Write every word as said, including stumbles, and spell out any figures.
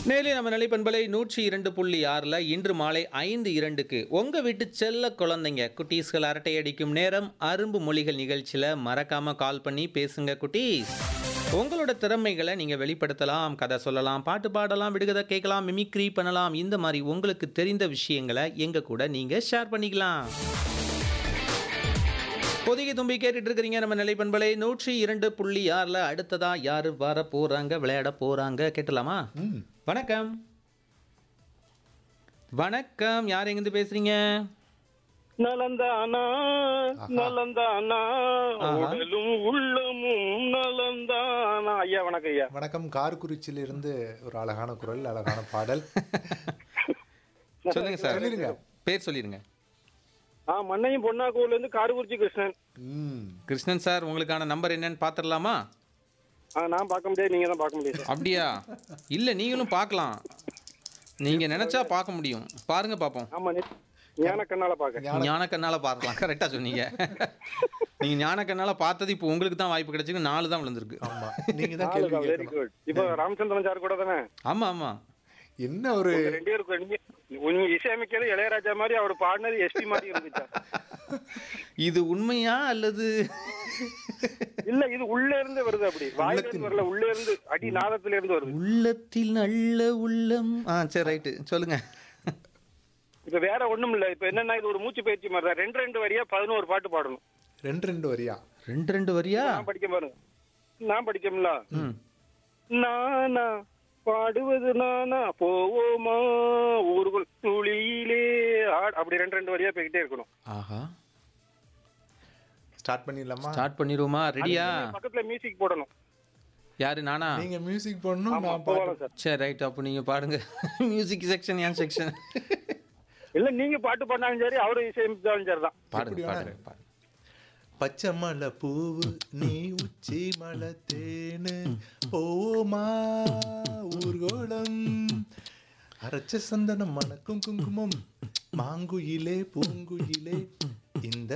நேரிலே நம்ம நிலைப்பண்பலை நூற்றி இரண்டு புள்ளி ஆறில் இன்று மாலை ஐந்து இரண்டுக்கு உங்கள் வீட்டு செல்ல குழந்தைங்க குட்டீஸ்கள் அரட்டை அடிக்கும் நேரம் அரும்பு மொழிகள் நிகழ்ச்சியில் மறக்காமல் கால் பண்ணி பேசுங்க குட்டீஸ். உங்களோட திறமைகளை நீங்கள் வெளிப்படுத்தலாம், கதை சொல்லலாம், பாட்டு பாடலாம், விடுகதை கேட்கலாம், மிமிக்ரி பண்ணலாம். இந்த மாதிரி உங்களுக்கு தெரிந்த விஷயங்களை எங்கள் கூட நீங்கள் ஷேர் பண்ணிக்கலாம். பொதிகை தும்பி கேட்டுட்டு இருக்கிறீங்க நம்ம நிலைப்பண்பலை நூற்றி இரண்டு புள்ளி ஆறில். அடுத்ததா யாரு வர போறாங்க, விளையாட போறாங்க கேட்டலாமா? வணக்கம். வணக்கம், யார் எங்கிருந்து பேசுறீங்க? நலந்தானா நலந்தானா உடலும் உள்ளமும் நலந்தானா. ஐயா வணக்கம். ஐயா வணக்கம். கார்குறிச்சியில இருந்து ஒரு அழகான குரல், அழகான பாடல். சொல்லுங்க சார், சொல்லிருங்க, பேர் சொல்லிருங்க. ஆ மண்ணையும் பொன்னாக்கூர்ல இருந்து காரக்குறிச்சி கிருஷ்ணன். கிருஷ்ணன் சார், உங்களுக்கான நம்பர் என்னன்னு பாத்துடலாமா? ஆ நான் பார்க்க முடியாது, நீங்க தான் பார்க்க முடியாது. அப்படியா? இல்ல, நீங்களும் பார்க்கலாம், நீங்க நினைச்சா பார்க்க முடியும். பாருங்க பாப்போம். ஆமா, ஞான கண்ணால பாக்க. ஞான கண்ணால பார்க்கலாம். கரெக்டா சொன்னீங்க. நீங்க ஞான கண்ணால பார்த்தது இப்போ உங்களுக்கு தான் வாய்ப்பு கிடைச்சிருக்கு. நாலு தான் விழுந்திருக்கு. ஆமா, நீங்க தான் கேள்வி வெரி கேட்கணும். குட். இப்போ ராமச்சந்திரன் சார் கூட தானே? ஆமா ஆமா. என்ன ஒரு ரெண்டு பேருக்கு நீங்க நீங்க இசையமைக்கிறது இளையராஜா மாதிரி, அவர் பாடினது எஸ்பி மாதிரி இருந்துச்சா? இது உண்மையா அல்லது இல்ல, இது உள்ள இருந்து வருது. அப்படி வாயில இருந்து வரல, உள்ள இருந்து அடி நாதத்துல இருந்து வருது. உள்ளத்தில் நல்ல உள்ளம். ஆ சரி, ரைட்டு, சொல்லுங்க. இப்ப வேற ஒண்ணும் இல்ல. இப்ப என்னன்னா, இது ஒரு மூச்சு பயிற்சி மாதிரி தான். ரெண்டு ரெண்டு வரியா பதினோரு பாட்டு பாடணும். ரெண்டு ரெண்டு வரியா? ரெண்டு ரெண்டு வரியா? நான் படிக்க பாருங்க, நான் படிக்கல. நானா பாடுவது நானா, போவோமா ஊர்கள் துளியிலே ஆட். அப்படி ரெண்டு ரெண்டு வரியா போய்கிட்டே இருக்கணும். ஆஹா, ஸ்டார்ட் பண்ணிடலாமா? ஸ்டார்ட் பண்ணிடுவோமா? ரெடியா? பக்கத்துல மியூசிக் போடணும். யாரு, நானா? நீங்க மியூசிக் போடணும், ஆமா, நான் போகலாம் பாட்டு. சார். சரி, ரைட், அப்போ நீங்க பாடுங்க. மியூசிக் செக்ஷன் ஏன் செக்ஷன்? இல்ல, நீங்க பாட்டு பண்ணாலும் சரி, அவரு இசையமைச்சாலும் சரி தான். பாடுங்க எப்படி பாடுங்க வேணா? பாடுங்க. பச்சை மலை பூவு நீ உச்சி மலை தேனு போமா ஊர்கோலம் அரைச்ச சந்தனம் மணக்கும் குங்குமம் மாங்குயிலே பூங்குயிலே இந்த